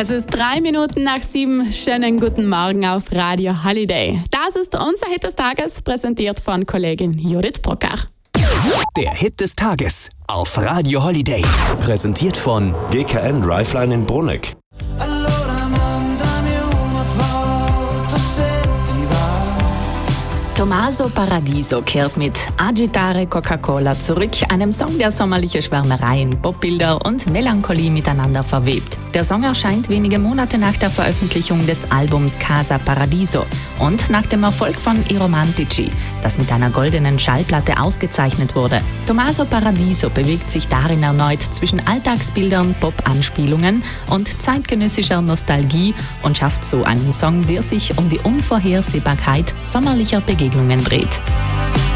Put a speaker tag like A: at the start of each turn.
A: Es ist 3 Minuten nach 7. Schönen guten Morgen auf Radio Holiday. Das ist unser Hit des Tages, präsentiert von Kollegin Judith Brocker.
B: Der Hit des Tages auf Radio Holiday. Präsentiert von
C: GKN Driveline in Bruneck.
D: Tommaso Paradiso kehrt mit Agitare Coca-Cola zurück, einem Song, der sommerliche Schwärmereien, Popbilder und Melancholie miteinander verwebt. Der Song erscheint wenige Monate nach der Veröffentlichung des Albums Casa Paradiso und nach dem Erfolg von I Romantici, das mit einer goldenen Schallplatte ausgezeichnet wurde. Tommaso Paradiso bewegt sich darin erneut zwischen Alltagsbildern, Pop-Anspielungen und zeitgenössischer Nostalgie und schafft so einen Song, der sich um die Unvorhersehbarkeit sommerlicher Begegnungen dreht.